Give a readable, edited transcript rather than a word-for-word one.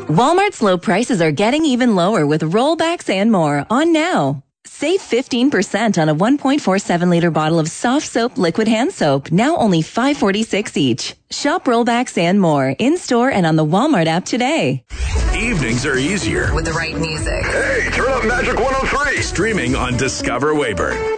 Walmart's low prices are getting even lower with rollbacks and more on now. Save 15% on a 1.47-liter bottle of soft soap liquid hand soap, now only $5.46 each. Shop rollbacks and more in-store and on the Walmart app today. Evenings are easier with the right music. Hey, turn up Magic 103. Streaming on Discover Weyburn.